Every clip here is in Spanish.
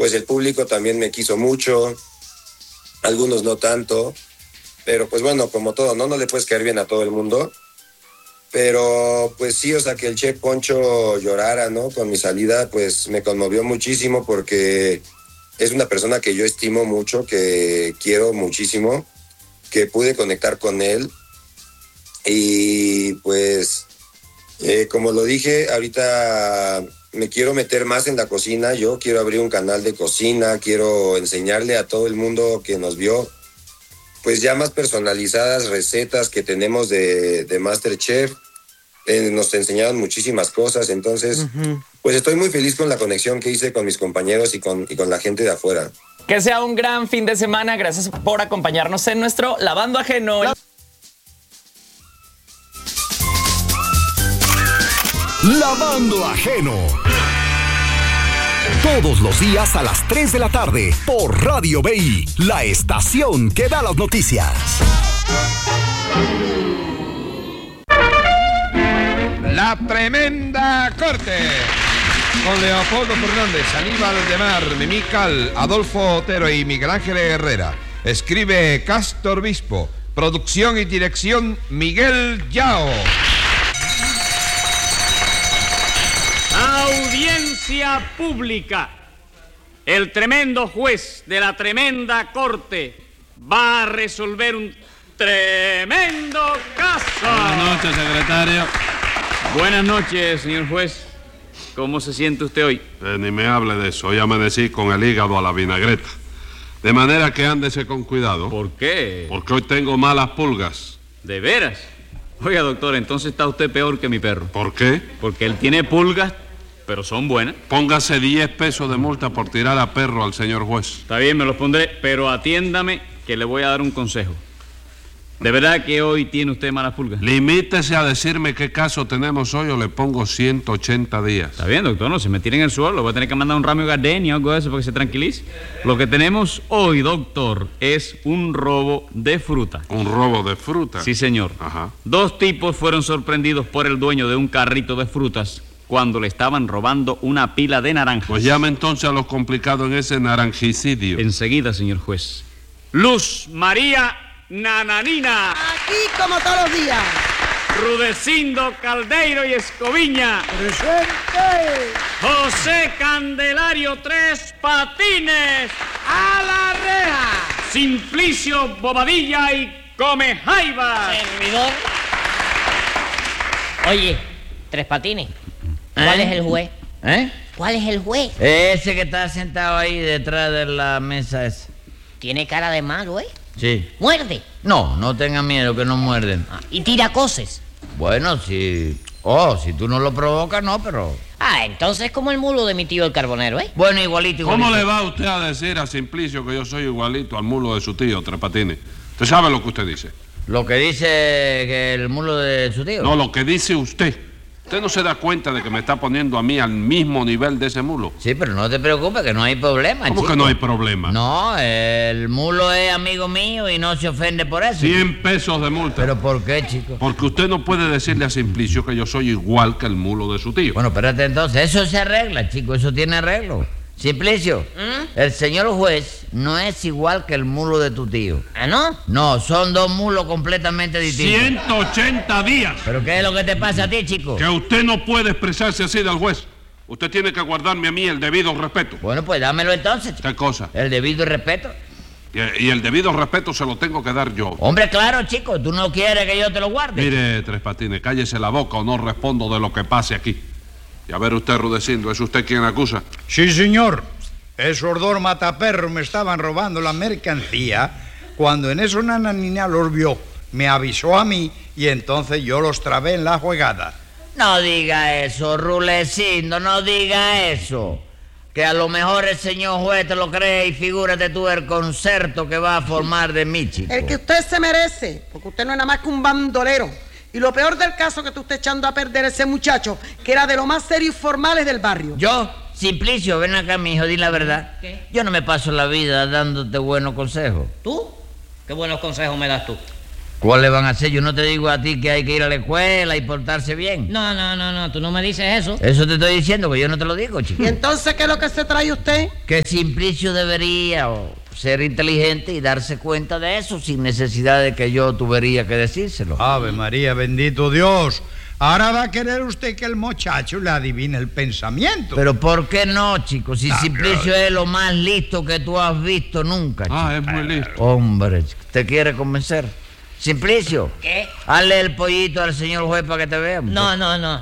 pues el público también me quiso mucho, algunos no tanto, pero pues bueno, como todo, no le puedes caer bien a todo el mundo. Pero pues sí, o sea, que el Chef Poncho llorara, ¿no? Con mi salida, pues me conmovió muchísimo porque es una persona que yo estimo mucho, que quiero muchísimo, que pude conectar con él. Y pues, como lo dije, ahorita me quiero meter más en la cocina. Yo quiero abrir un canal de cocina, quiero enseñarle a todo el mundo que nos vio, pues ya más personalizadas recetas que tenemos de MasterChef. Nos enseñaron muchísimas cosas, entonces pues estoy muy feliz con la conexión que hice con mis compañeros y con la gente de afuera. Que sea un gran fin de semana. Gracias por acompañarnos en nuestro Lavando Ajeno. Lavando Ajeno. Todos los días a las 3 de la tarde por Radio BI, la estación que da las noticias. La Tremenda Corte. Con Leopoldo Fernández, Aníbal de Mar, Mimical, Adolfo Otero y Miguel Ángel Herrera. Escribe Castor Bispo. Producción y dirección Miguel Yao. Audiencia pública. El tremendo juez de la tremenda corte va a resolver un tremendo caso. Buenas noches, secretario. Buenas noches, señor juez. ¿Cómo se siente usted hoy? Ni me hable de eso. Hoy amanecí con el hígado a la vinagreta. De manera que ándese con cuidado. ¿Por qué? Porque hoy tengo malas pulgas. ¿De veras? Oiga, doctor, entonces está usted peor que mi perro. ¿Por qué? Porque él tiene pulgas, pero son buenas. Póngase 10 pesos de multa por tirar a perro al señor juez. Está bien, me los pondré, pero atiéndame que le voy a dar un consejo. ¿De verdad que hoy tiene usted malas pulgas? Limítese a decirme qué caso tenemos hoy o le pongo 180 días. Está bien, doctor, no se me tire en el suelo. Voy a tener que mandar un ramo de gardenia o algo de eso para que se tranquilice. Lo que tenemos hoy, doctor, es un robo de fruta. ¿Un robo de fruta? Sí, señor. Ajá. 2 tipos fueron sorprendidos por el dueño de un carrito de frutas cuando le estaban robando una pila de naranjas. Pues llame entonces a los complicados en ese naranjicidio. Enseguida, señor juez. Luz María Nananina. Aquí como todos los días. Rudecindo Caldeiro y Escoviña. ¡Presente! José Candelario Tres Patines. ¡A la reja! Simplicio Bobadilla y Come Jaiba. Servidor. Oye, Tres Patines, ¿cuál es el juez? ¿Cuál es el juez? Ese que está sentado ahí detrás de la mesa esa. Tiene cara de malo, ¿eh? Sí. ¿Muerde? No tenga miedo que no muerden. ¿Y tira cosas? Bueno, si tú no lo provocas, no, pero... Entonces es como el mulo de mi tío el carbonero, ¿eh? Bueno, igualito. ¿Cómo le va usted a decir a Simplicio que yo soy igualito al mulo de su tío, Tres Patines? ¿Usted sabe lo que usted dice? ¿Lo que dice que el mulo de su tío? No, lo que dice usted. ¿Usted no se da cuenta de que me está poniendo a mí al mismo nivel de ese mulo? Sí, pero no te preocupes, que no hay problema, ¿Cómo que no hay problema? No, el mulo es amigo mío y no se ofende por eso. 100 pesos de multa. ¿Pero por qué, chico? Porque usted no puede decirle a Simplicio que yo soy igual que el mulo de su tío. Bueno, espérate entonces, eso se arregla, chico, eso tiene arreglo. Simplicio, el señor juez no es igual que el mulo de tu tío. ¿Ah, no? No, son 2 mulos completamente distintos. 180 días. ¿Pero qué es lo que te pasa a ti, chico? Que usted no puede expresarse así del juez. Usted tiene que guardarme a mí el debido respeto. Bueno, pues dámelo entonces, chico. ¿Qué cosa? El debido respeto. Y el debido respeto se lo tengo que dar yo. Hombre, claro, chico, tú no quieres que yo te lo guarde. Mire, Tres Patines, cállese la boca o no respondo de lo que pase aquí. Y a ver usted, Rudecindo, ¿es usted quien acusa? Sí, señor. Esos 2 mataperros me estaban robando la mercancía cuando en eso Nananina los vio. Me avisó a mí y entonces yo los trabé en la jugada. No diga eso, Rulecindo, no diga eso. Que a lo mejor el señor juez te lo cree y figúrate tú el concerto que va a formar de mí, chico. El que usted se merece, porque usted no es nada más que un bandolero. Y lo peor del caso que tú estés echando a perder a ese muchacho, que era de lo más serio y formales del barrio. ¿Yo? Simplicio, ven acá, mijo, di la verdad. ¿Qué? Yo no me paso la vida dándote buenos consejos. ¿Tú? ¿Qué buenos consejos me das tú? ¿Cuáles van a ser? Yo no te digo a ti que hay que ir a la escuela y portarse bien. No, tú no me dices eso. Eso te estoy diciendo, que yo no te lo digo, chico. ¿Y entonces qué es lo que se trae usted? Que Simplicio debería ser inteligente y darse cuenta de eso sin necesidad de que yo tuviera que decírselo. Ave María, bendito Dios. Ahora va a querer usted que el muchacho le adivine el pensamiento. Pero ¿por qué no, chico? Si Simplicio pero... es lo más listo que tú has visto nunca, chico. Ah, es muy listo. Hombre, chico, ¿te quiere convencer? Simplicio. ¿Qué? Hazle el pollito al señor juez para que te vea. No,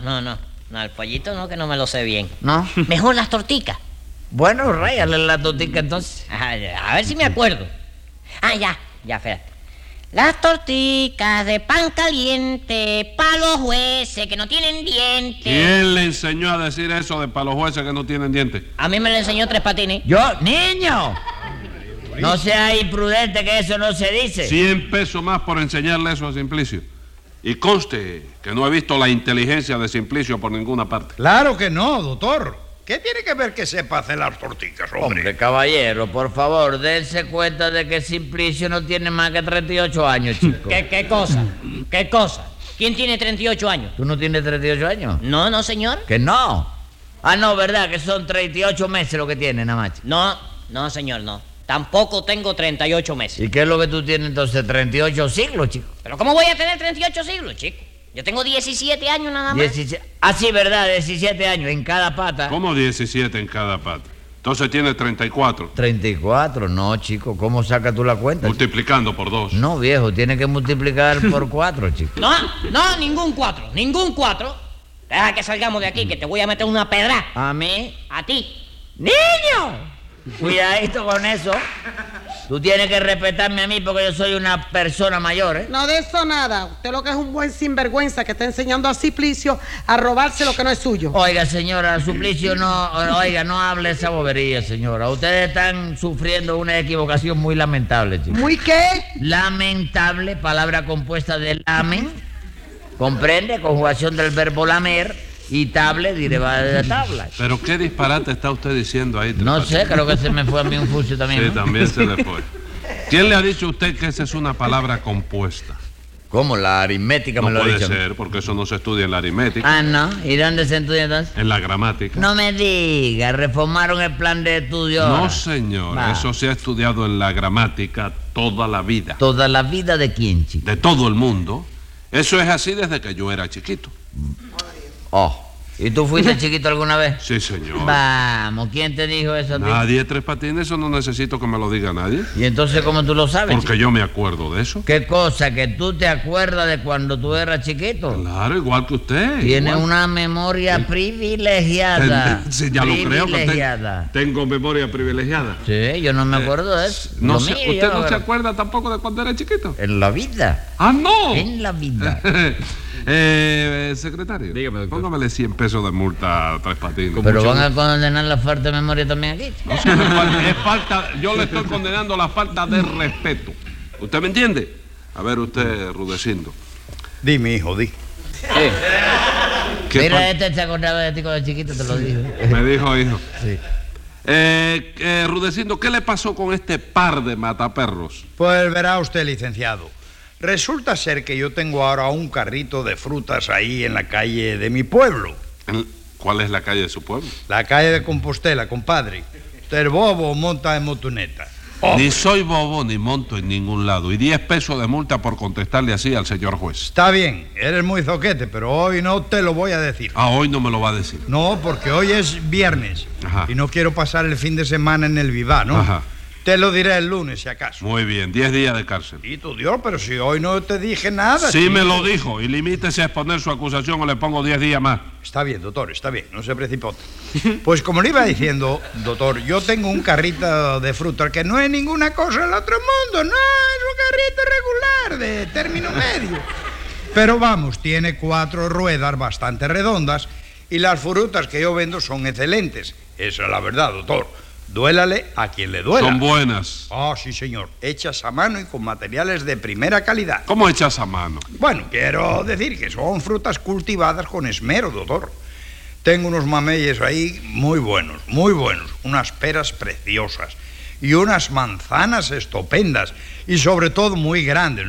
el pollito no, que no me lo sé bien. ¿No? Mejor las torticas. Bueno, ráyale la tortica entonces. A ver si me acuerdo. Ya, espérate. Las torticas de pan caliente para los jueces que no tienen dientes. ¿Quién le enseñó a decir eso de para los jueces que no tienen dientes? A mí me lo enseñó Tres Patines. Yo, niño. No sea imprudente, que eso no se dice. 100 pesos más por enseñarle eso a Simplicio. Y conste que no he visto la inteligencia de Simplicio por ninguna parte. Claro que no, doctor. ¿Qué tiene que ver que sepa hacer las torticas, hombre? Hombre, caballero, por favor, dense cuenta de que Simplicio no tiene más que 38 años, chico. ¿Qué cosa? ¿Qué cosa? ¿Quién tiene 38 años? ¿Tú no tienes 38 años? No, señor. ¿Que no? Ah, no, ¿verdad? Que son 38 meses lo que tiene, nada más. No, señor, no. Tampoco tengo 38 meses. ¿Y qué es lo que tú tienes entonces? 38 siglos, chico. ¿Pero cómo voy a tener 38 siglos, chico? Yo tengo 17 años nada más. Ah, sí, ¿verdad? 17 años en cada pata. ¿Cómo 17 en cada pata? Entonces tiene 34. 34, no, chico. ¿Cómo sacas tú la cuenta? Multiplicando por 2. No, viejo, tiene que multiplicar por 4, chico. No, ningún 4. Deja que salgamos de aquí, que te voy a meter una pedra. ¿A mí? A ti. ¡Niño! Cuidadito con eso. Tú tienes que respetarme a mí porque yo soy una persona mayor, ¿eh? No, de eso nada. Usted lo que es un buen sinvergüenza que está enseñando a Simplicio a robarse lo que no es suyo. Oiga, señora, Simplicio, no hable esa bobería, señora. Ustedes están sufriendo una equivocación muy lamentable, chico. ¿Muy qué? Lamentable, palabra compuesta de lamen. ¿Comprende? Conjugación del verbo lamer. Y table derivada de tabla. ¿Pero qué disparate está usted diciendo ahí? No sé, creo que se me fue a mí un fucio también. Sí, ¿no? también se le fue. ¿Quién le ha dicho a usted que esa es una palabra compuesta? ¿Cómo? La aritmética me lo ha dicho. No puede ser, porque eso no se estudia en la aritmética. Ah, ¿no? ¿Y dónde se estudia entonces? En la gramática. No me diga, reformaron el plan de estudio. No, señor, eso se ha estudiado en la gramática toda la vida. ¿Toda la vida de quién, chico? De todo el mundo. Eso es así desde que yo era chiquito. ¿Y tú fuiste chiquito alguna vez? Sí, señor. Vamos, ¿quién te dijo eso a ti? Nadie, Tres Patines, eso no necesito que me lo diga nadie. ¿Y entonces cómo tú lo sabes? Porque yo me acuerdo de eso. ¿Qué cosa? ¿Que tú te acuerdas de cuando tú eras chiquito? Claro, igual que usted. Tiene una memoria privilegiada. Sí, ya lo creo que tengo memoria privilegiada. Sí, yo no me acuerdo de eso. No sé, ¿usted no se acuerda tampoco de cuando era chiquito? En la vida. ¡Ah, no! En la vida. Secretario, dígame, doctor. Póngamele 100 pesos de multa a Tres Patines. Pero van a condenar la falta de memoria también aquí. No, es falta, yo le estoy condenando la falta de respeto. ¿Usted me entiende? A ver usted, Rudecindo. Dime, hijo, di. Mira, este se acordaba de ti cuando chiquito, te lo dijo. Me dijo, hijo. Sí. Rudecindo, ¿qué le pasó con este par de mataperros? Pues verá usted, licenciado. Resulta ser que yo tengo ahora un carrito de frutas ahí en la calle de mi pueblo. ¿Cuál es la calle de su pueblo? La calle de Compostela, compadre. Usted es bobo, monta en motoneta. Ni soy bobo ni monto en ningún lado. Y 10 pesos de multa por contestarle así al señor juez. Está bien, eres muy zoquete, pero hoy no te lo voy a decir. Ah, hoy no me lo va a decir. No, porque hoy es viernes. Ajá. Y no quiero pasar el fin de semana en el Vivá, ¿no? Ajá. Te lo diré el lunes, si acaso. Muy bien, 10 días de cárcel. Y tu Dios, pero si hoy no te dije nada. Sí, me lo dijo. Y limítese a exponer su acusación o le pongo 10 días más. Está bien, doctor, está bien, no se precipote. Pues como le iba diciendo, doctor, yo tengo un carrito de fruta que no es ninguna cosa del otro mundo, no, es un carrito regular, de término medio. Pero vamos, tiene 4 ruedas bastante redondas y las frutas que yo vendo son excelentes. Esa es la verdad, doctor. Duélale a quien le duela. Son buenas. Ah, sí, señor. Hechas a mano y con materiales de primera calidad. ¿Cómo hechas a mano? Bueno, quiero decir que son frutas cultivadas con esmero, doctor. Tengo unos mameyes ahí muy buenos, unas peras preciosas y unas manzanas estupendas y sobre todo muy grandes, ¿no?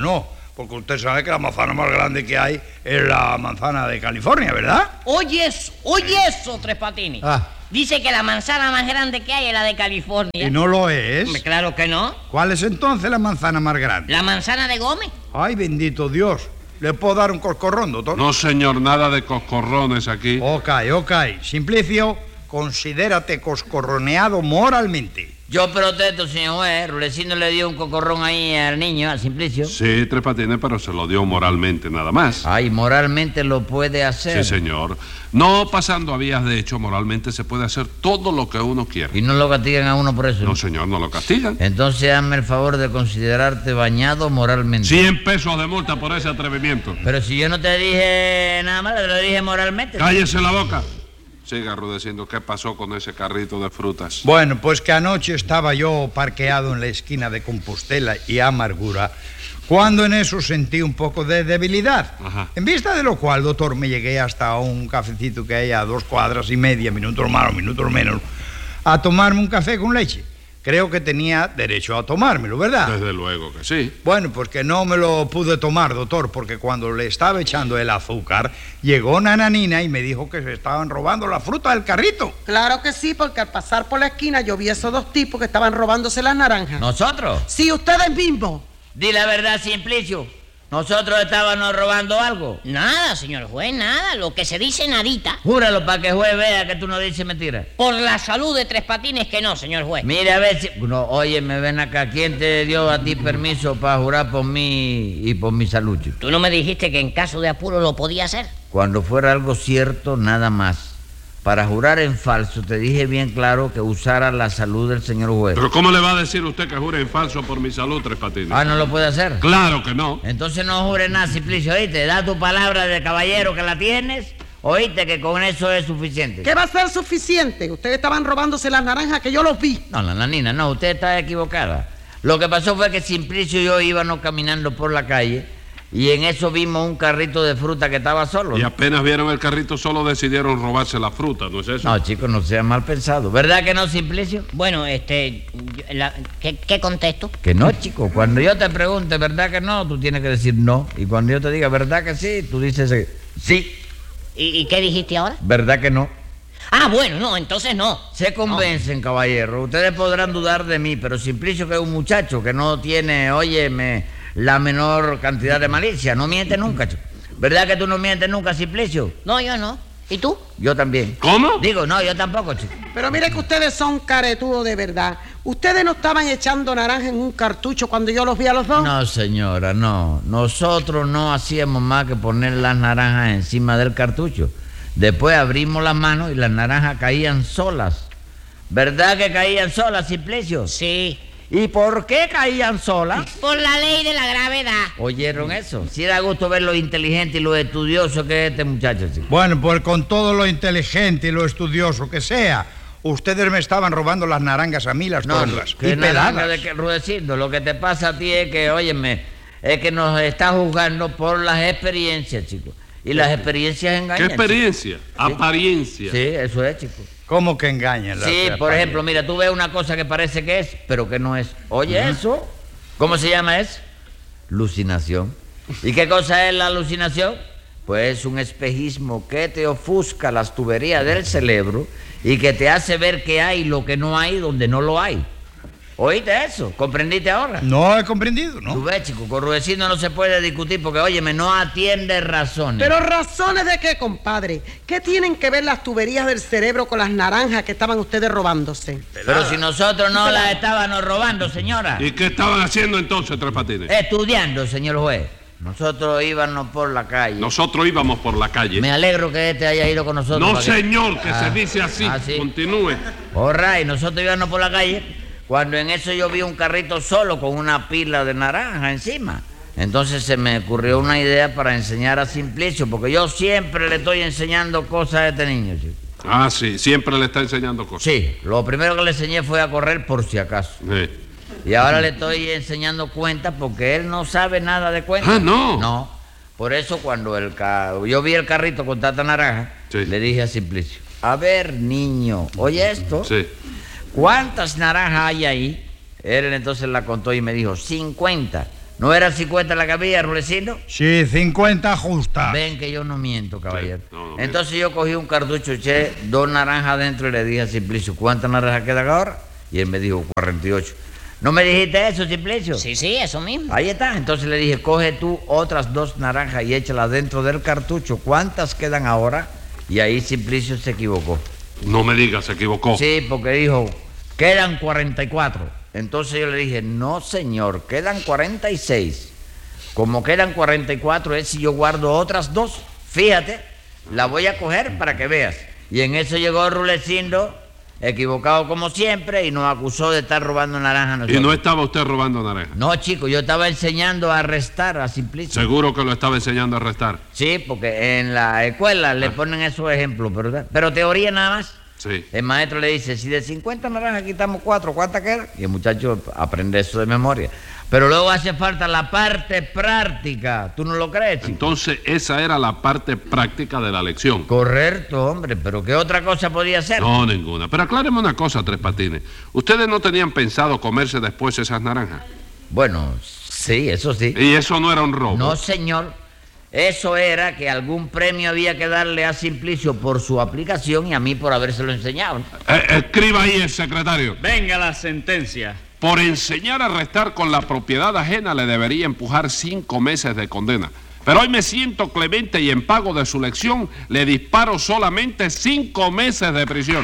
porque usted sabe que la manzana más grande que hay es la manzana de California, ¿verdad? Oye eso, Tres Patines. Ah. Dice que la manzana más grande que hay es la de California. ¿Y no lo es? Hombre, claro que no. ¿Cuál es entonces la manzana más grande? La manzana de Gómez. Ay, bendito Dios. ¿Le puedo dar un coscorrón, doctor? No, señor, nada de coscorrones aquí. Ok. Simplicio, considérate coscorroneado moralmente. Yo protesto, señor juez. Rulecindo le dio un cocorrón ahí al niño, al Simplicio. Sí, Tres Patines, pero se lo dio moralmente nada más. Ay, moralmente lo puede hacer. Sí, señor. No pasando a vías de hecho, moralmente se puede hacer todo lo que uno quiera. ¿Y no lo castigan a uno por eso? No, señor, no lo castigan. Entonces hazme el favor de considerarte bañado moralmente. 100 pesos de multa por ese atrevimiento. Pero si yo no te dije nada más, te lo dije moralmente. Cállese la boca. Siga, Rudecindo, ¿qué pasó con ese carrito de frutas? Bueno, pues que anoche estaba yo parqueado en la esquina de Compostela y Amargura, cuando en eso sentí un poco de debilidad. Ajá. En vista de lo cual, doctor, me llegué hasta un cafecito que hay a 2 cuadras y media, minutos más o minutos menos, a tomarme un café con leche. Creo que tenía derecho a tomármelo, ¿verdad? Desde luego que sí. Bueno, pues que no me lo pude tomar, doctor, porque cuando le estaba echando el azúcar, llegó Nananina y me dijo que se estaban robando la fruta del carrito. Claro que sí, porque al pasar por la esquina yo vi a esos 2 tipos que estaban robándose las naranjas. ¿Nosotros? Sí, ustedes mismos. Di la verdad, Simplicio. ¿Nosotros estábamos robando algo? Nada, señor juez, nada. Lo que se dice nadita. Júralo para que el juez vea que tú no dices mentira. Por la salud de Tres Patines que no, señor juez. Mira a ver si... No, oye, me ven acá. ¿Quién te dio a ti permiso para jurar por mí y por mi salud, chico? ¿Tú no me dijiste que en caso de apuro lo podía hacer? Cuando fuera algo cierto, nada más. Para jurar en falso, te dije bien claro que usara la salud del señor juez. ¿Pero cómo le va a decir usted que jure en falso por mi salud, Tres Patines? Ah, ¿no lo puede hacer? Claro que no. Entonces no jure nada, Simplicio, ¿oíste? Da tu palabra de caballero que la tienes, ¿oíste? Que con eso es suficiente. ¿Qué va a ser suficiente? Ustedes estaban robándose las naranjas que yo los vi. No, nananina, no, usted está equivocada. Lo que pasó fue que Simplicio y yo íbamos caminando por la calle y en eso vimos un carrito de fruta que estaba solo. Y apenas vieron el carrito solo decidieron robarse la fruta, ¿no es eso? No, chicos, no sea mal pensado. ¿Verdad que no, Simplicio? Bueno, ¿qué contesto? Que no, chico. Cuando yo te pregunte, ¿verdad que no? Tú tienes que decir no. Y cuando yo te diga, ¿verdad que sí? Tú dices sí. ¿Y qué dijiste ahora? ¿Verdad que no? Ah, bueno, no, entonces no. Se convencen, caballero. Ustedes podrán dudar de mí, pero Simplicio, que es un muchacho que no tiene, óyeme, la menor cantidad de malicia. No miente nunca, chico. ¿Verdad que tú no mientes nunca, Simplicio? No, yo no. ¿Y tú? Yo también. ¿Cómo? Digo, no, yo tampoco, chico. Pero mire que ustedes son caretudos de verdad. ¿Ustedes no estaban echando naranja en un cartucho cuando yo los vi a los 2? No, señora, no. Nosotros no hacíamos más que poner las naranjas encima del cartucho. Después abrimos las manos y las naranjas caían solas. ¿Verdad que caían solas, Simplicio? Sí. ¿Y por qué caían solas? Por la ley de la gravedad. ¿Oyeron eso? Sí da gusto ver lo inteligente y lo estudioso que es este muchacho, chico. Bueno, pues con todo lo inteligente y lo estudioso que sea, ustedes me estaban robando las naranjas a mí, las tortas. ¿Qué Y naranja peladas. de que, Rudecindo? Lo que te pasa a ti es que, óyeme, es que nos estás juzgando por las experiencias, chico. Y las experiencias engañan. ¿Qué experiencia? Chico. Apariencia. Sí, eso es, chico. ¿Cómo que engañan? Sí, por ejemplo, mira, tú ves una cosa que parece que es, pero que no es. Oye, eso. ¿Cómo se llama eso? Alucinación. ¿Y qué cosa es la alucinación? Pues es un espejismo que te ofusca las tuberías del cerebro y que te hace ver que hay lo que no hay donde no lo hay. ¿Oíste eso? ¿Comprendiste ahora? No he comprendido, ¿no? Tú ves, chico, con Rudecindo no se puede discutir porque, óyeme, no atiende razones. ¿Pero razones de qué, compadre? ¿Qué tienen que ver las tuberías del cerebro con las naranjas que estaban ustedes robándose? Pero si nosotros no las estábamos robando, señora. ¿Y qué estaban haciendo entonces, Tres Patines? Estudiando, señor juez. Nosotros íbamos por la calle. Nosotros íbamos por la calle. Me alegro que este haya ido con nosotros. No, para que- señor, que se dice así. ¿sí? Continúe. All right, nosotros íbamos por la calle cuando en eso yo vi un carrito solo con una pila de naranja encima. Entonces se me ocurrió una idea para enseñar a Simplicio, porque yo siempre le estoy enseñando cosas a este niño, chico. Ah, sí, siempre le está enseñando cosas. Sí, lo primero que le enseñé fue a correr por si acaso. Sí. Y ahora le estoy enseñando cuentas porque él no sabe nada de cuentas. Ah, ¿no? No. Por eso cuando yo vi el carrito con tanta naranja, Sí. le dije a Simplicio, a ver, niño, oye esto. Sí. ¿Cuántas naranjas hay ahí? Él entonces la contó y me dijo, 50. ¿No era 50 la que había, Rulecino? Sí, 50 justa. Ven que yo no miento, caballero. Sí, no Entonces yo cogí un cartucho, eché 2 naranjas adentro y le dije a Simplicio, ¿cuántas naranjas quedan ahora? Y él me dijo, 48. ¿No me dijiste eso, Simplicio? Sí, eso mismo. Ahí está. Entonces le dije, coge tú otras 2 naranjas y échalas dentro del cartucho. ¿Cuántas quedan ahora? Y ahí Simplicio se equivocó. No me digas, se equivocó. Sí, porque dijo, quedan 44. Entonces yo le dije, no señor, quedan 46. Como quedan 44 es si yo guardo otras 2. Fíjate, la voy a coger para que veas. Y en eso llegó Rulecindo, equivocado como siempre, y nos acusó de estar robando naranjas a nosotros. Y no estaba usted robando naranja. No, chico, yo estaba enseñando a restar a Simplicio. Seguro que lo estaba enseñando a restar. Sí, porque en la escuela le ponen esos ejemplos, pero teoría nada más. Sí. El maestro le dice, si de 50 naranjas quitamos 4, ¿cuántas quedan? Y el muchacho aprende eso de memoria. Pero luego hace falta la parte práctica. ¿Tú no lo crees, chico? Entonces, esa era la parte práctica de la lección. Correcto, hombre, pero ¿qué otra cosa podía ser? No, ninguna. Pero acláreme una cosa, Tres Patines. ¿Ustedes no tenían pensado comerse después esas naranjas? Bueno, sí, eso sí. ¿Y eso no era un robo? No, señor. Eso era que algún premio había que darle a Simplicio por su aplicación y a mí por habérselo enseñado. Escriba ahí el secretario. Venga la sentencia. Por enseñar a restar con la propiedad ajena le debería empujar 5 meses de condena. Pero hoy me siento clemente y en pago de su lección le disparo solamente 5 meses de prisión.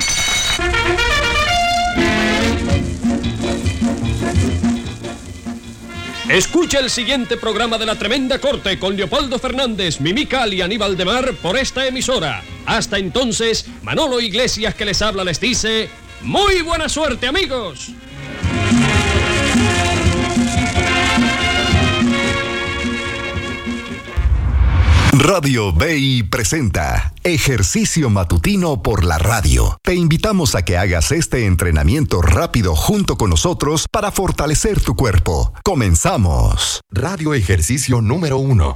Escucha el siguiente programa de La Tremenda Corte con Leopoldo Fernández, Mimical y Aníbal de Mar por esta emisora. Hasta entonces, Manolo Iglesias que les habla les dice, ¡muy buena suerte, amigos! Radio BI presenta Ejercicio Matutino por la Radio. Te invitamos a que hagas este entrenamiento rápido junto con nosotros para fortalecer tu cuerpo. ¡Comenzamos! Radio Ejercicio número 1.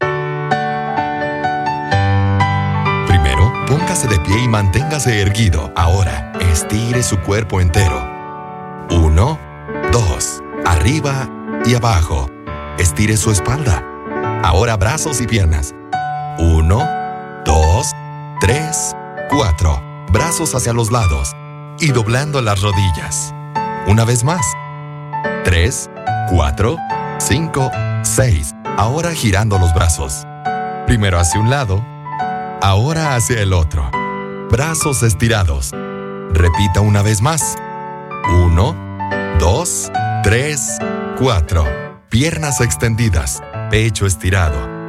Primero, póngase de pie y manténgase erguido. Ahora, estire su cuerpo entero. 1, 2, arriba y abajo. Estire su espalda. Ahora brazos y piernas. 1, 2, 3, 4. Brazos hacia los lados y doblando las rodillas. Una vez más. 3, 4, 5, 6. Ahora girando los brazos. Primero hacia un lado, ahora hacia el otro. Brazos estirados. Repita una vez más. 1, 2, 3, 4. Piernas extendidas, pecho estirado.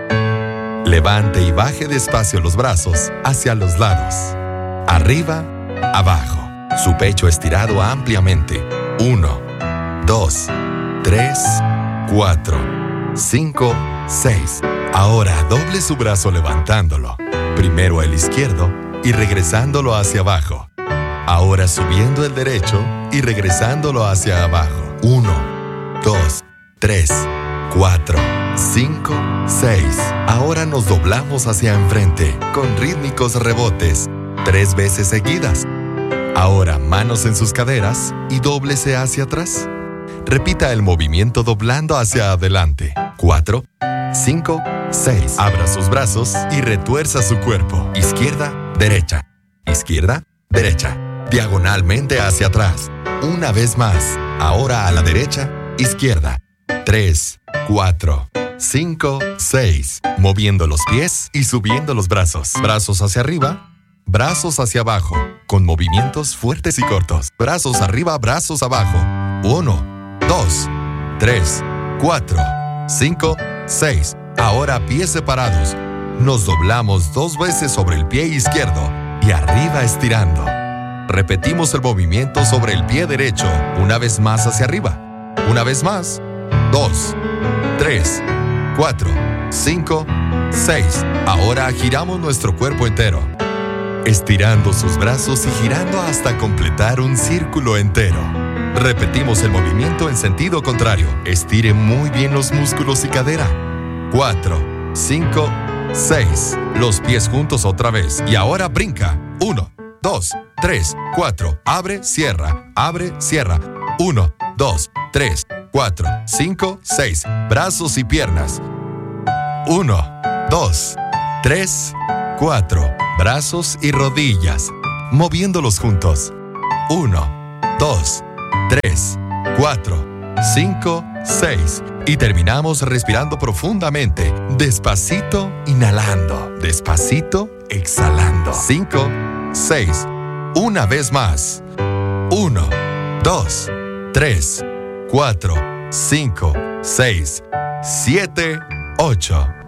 Levante y baje despacio los brazos hacia los lados. Arriba, abajo. Su pecho estirado ampliamente. 1, 2, 3, 4, 5, 6. Ahora doble su brazo levantándolo. Primero el izquierdo y regresándolo hacia abajo. Ahora subiendo el derecho y regresándolo hacia abajo. 1, 2, 3, 4, 5, 6. Ahora nos doblamos hacia enfrente con rítmicos rebotes 3 veces seguidas. Ahora manos en sus caderas y dóblese hacia atrás. Repita el movimiento doblando hacia adelante. 4, 5, 6. Abra sus brazos y retuerza su cuerpo. Izquierda, derecha. Izquierda, derecha. Diagonalmente hacia atrás. Una vez más. Ahora a la derecha, izquierda. 3, 4, 5, 6. Moviendo los pies y subiendo los brazos. Brazos hacia arriba, brazos hacia abajo. Con movimientos fuertes y cortos. Brazos arriba, brazos abajo. 1, 2, 3, 4, 5, 6. Ahora pies separados. Nos doblamos 2 veces sobre el pie izquierdo y arriba estirando. Repetimos el movimiento sobre el pie derecho. Una vez más hacia arriba. Una vez más. 2, 3, 4, 5, 6. Ahora giramos nuestro cuerpo entero, estirando sus brazos y girando hasta completar un círculo entero. Repetimos el movimiento en sentido contrario. Estire muy bien los músculos y cadera. 4, 5, 6. Los pies juntos otra vez. Y ahora brinca. 1, 2, 3, 4. Abre, cierra. Abre, cierra. 1, 2, 3, 4, 5, 6. Brazos y piernas. 1, 2, 3, 4. Brazos y rodillas. Moviéndolos juntos. 1, 2, 3, 4, 5, 6. Y terminamos respirando profundamente. Despacito, inhalando. Despacito, exhalando. 5, 6. Una vez más. 1, 2, 3, 4, 5, 6, 7, 8.